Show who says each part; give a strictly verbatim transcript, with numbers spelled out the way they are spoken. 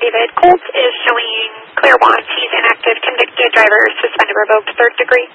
Speaker 1: David. Colt is showing clear watch. He's inactive, convicted driver, suspended, revoked, third degree.